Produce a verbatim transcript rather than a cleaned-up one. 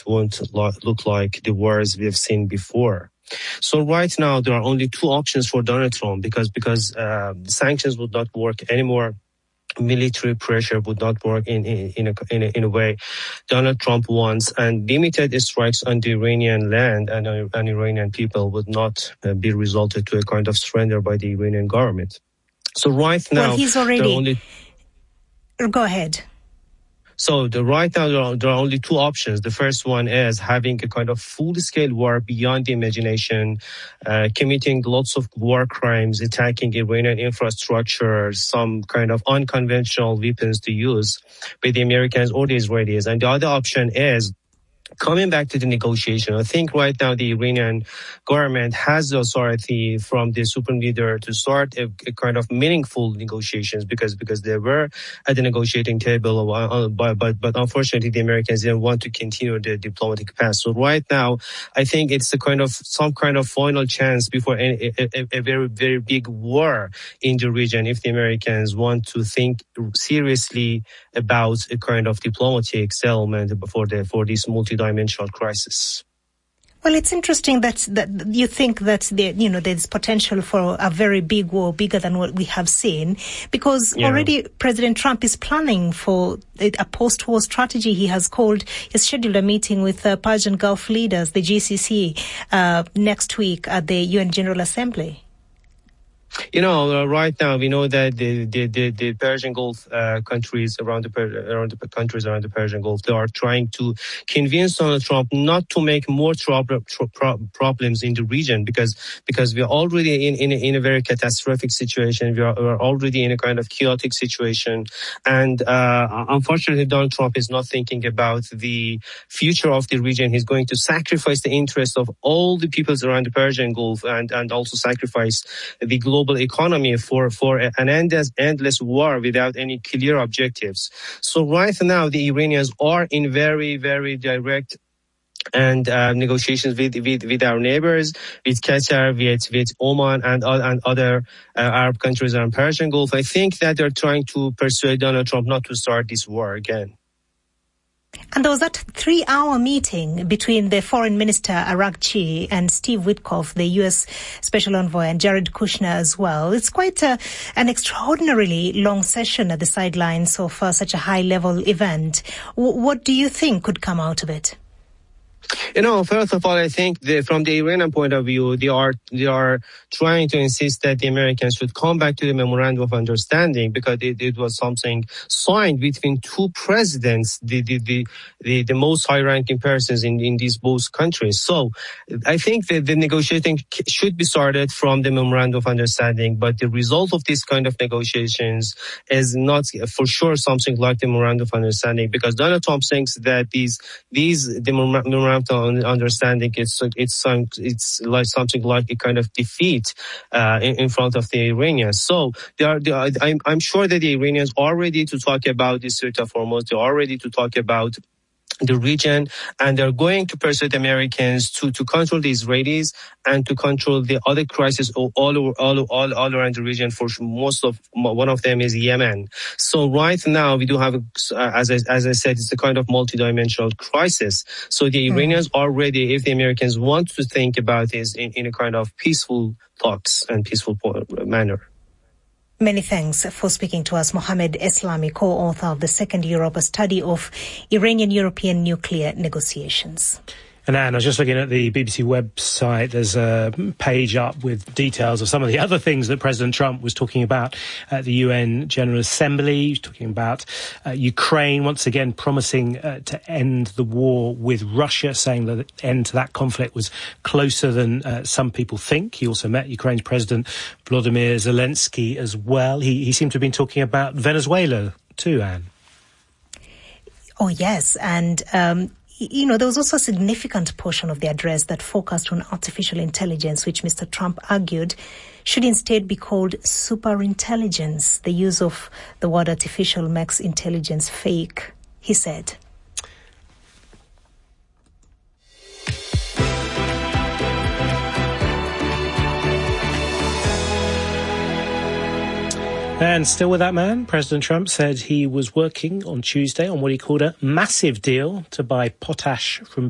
won't lo- look like the wars we have seen before. So right now, there are only two options for Donald Trump because because uh, sanctions would not work anymore. Military pressure would not work in in in a, in a, in a way Donald Trump wants, and limited strikes on the Iranian land and, uh, and Iranian people would not uh, be resulted to a kind of surrender by the Iranian government. So right now, well, he's already. there are only... Go ahead. So the, right now, there are, there are only two options. The first one is having a kind of full-scale war beyond the imagination, uh, committing lots of war crimes, attacking Iranian infrastructure, some kind of unconventional weapons to use by the Americans or the Israelis. And the other option is coming back to the negotiation. I think right now the Iranian government has the authority from the supreme leader to start a, a kind of meaningful negotiations because because they were at the negotiating table, uh, but, but but unfortunately the Americans didn't want to continue the diplomatic path. So right now, I think it's a kind of some kind of final chance before a, a, a very very big war in the region if the Americans want to think seriously about a kind of diplomatic settlement for the for this multi-dimensional crisis. Well, it's interesting that that you think that the, you know there's potential for a very big war, bigger than what we have seen, because yeah. already President Trump is planning for a post-war strategy. He has called, he's scheduled a meeting with uh, Persian Gulf leaders, the G C C, uh, next week at the U N General Assembly. You know, uh, right now we know that the the, the, the Persian Gulf uh, countries around the around the countries around the Persian Gulf, they are trying to convince Donald Trump not to make more trouble, tro- problems in the region because because we are already in in a, in a very catastrophic situation. We are, we are already in a kind of chaotic situation, and uh, unfortunately, Donald Trump is not thinking about the future of the region. He's going to sacrifice the interests of all the peoples around the Persian Gulf and and also sacrifice the global economy for, for an endless, endless war without any clear objectives. So right now, the Iranians are in very, very direct and uh, negotiations with, with with our neighbors, with Qatar, with with Oman, and and other uh, Arab countries around Persian Gulf. I think that they're trying to persuade Donald Trump not to start this war again. And there was that three-hour meeting between the Foreign Minister Araghchi and Steve Witkoff, the U S Special Envoy, and Jared Kushner as well. It's quite a, an extraordinarily long session at the sidelines of uh, such a high-level event. W- what do you think could come out of it? You know, first of all, I think the, from the Iranian point of view, they are they are trying to insist that the Americans should come back to the memorandum of understanding because it, it was something signed between two presidents, the the the, the, the most high-ranking persons in, in these both countries. So I think that the negotiating should be started from the memorandum of understanding, but the result of this kind of negotiations is not for sure something like the memorandum of understanding because Donald Trump thinks that these these the memorandum understanding it's it's some it's like something like a kind of defeat uh, in, in front of the Iranians. So they are, they are I'm, I'm sure that the Iranians are ready to talk about this Strait of Hormuz. They are ready to talk about the region, and they're going to persuade Americans to, to control the Israelis and to control the other crises all over, all, all, all around the region. For most of one of them is Yemen. So right now we do have, a, as I, as I said, it's a kind of multidimensional crisis. So the Iranians mm. are ready, if the Americans want to think about this in, in a kind of peaceful talks and peaceful manner. Many thanks for speaking to us, Mohammed Eslami, co-author of the Second Europe, a study of Iranian-European nuclear negotiations. And Anne, I was just looking at the B B C website. There's a page up with details of some of the other things that President Trump was talking about at the U N General Assembly. He was talking about uh, Ukraine, once again promising uh, to end the war with Russia, saying that the end to that conflict was closer than uh, some people think. He also met Ukraine's President Volodymyr Zelensky as well. He, he seemed to have been talking about Venezuela too, Anne. Oh, yes. And... Um You know, there was also a significant portion of the address that focused on artificial intelligence, which Mister Trump argued should instead be called superintelligence. The use of the word artificial makes intelligence fake, he said. And still with that man, President Trump said he was working on Tuesday on what he called a massive deal to buy potash from